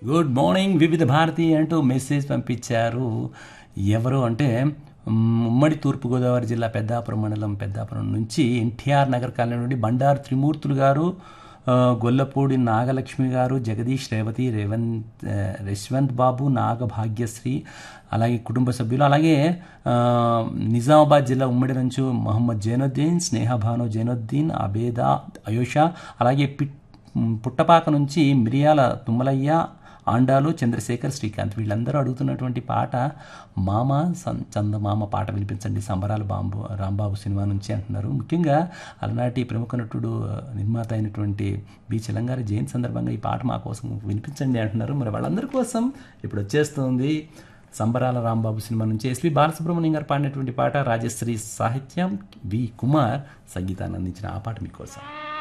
Good morning వివిధ భారతి అంటూ message పంపించారు. ఎవరు అంటే ఉమ్మడి తూర్పుగోదావరి జిల్లా పెద్దాపురం మండలం పెద్దాపురం నుంచి ఎన్టీఆర్ నగర్ కాలనీ నుండి బండారు త్రిమూర్తులు గారు, గొల్లపూడి నాగలక్ష్మి గారు, జగదీష్, రేవతి, యశ్వంత్ బాబు, నాగభాగ్యశ్రీ, అలాగే కుటుంబ సభ్యులు, అలాగే నిజామాబాద్ జిల్లా ఉమ్మడి నుంచి మహమ్మద్ జైనుద్దీన్, స్నేహభాను జైనుద్దీన్, అబేదా, అయోషా, అలాగే పుట్టపాక నుంచి మిరియాల తుమ్మలయ్య, ఆండాలు, చంద్రశేఖర్, శ్రీకాంత్ వీళ్ళందరూ అడుగుతున్నటువంటి పాట మామ చందమామ పాట వినిపించండి సంబరాల రాంబాబు సినిమా నుంచి అంటున్నారు. ముఖ్యంగా అలనాటి ప్రముఖ నటుడు నిర్మాత అయినటువంటి బి చలంగారి జయంతి సందర్భంగా ఈ పాట మా కోసం వినిపించండి అంటున్నారు. మరి వాళ్ళందరి కోసం ఇప్పుడు వచ్చేస్తుంది సంబరాల రాంబాబు సినిమా నుంచి ఎస్వి బాలసుబ్రహ్మణ్యం గారు పాడినటువంటి పాట. రాజశ్రీ సాహిత్యం, వి కుమార్ సంగీతాన్ని అందించిన ఆ పాట మీకోసం.